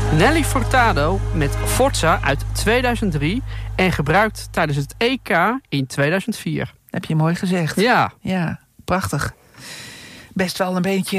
Nelly Furtado met Forza uit 2003 en gebruikt tijdens het EK in 2004. Heb je mooi gezegd. Ja. Ja, prachtig. Best wel een beetje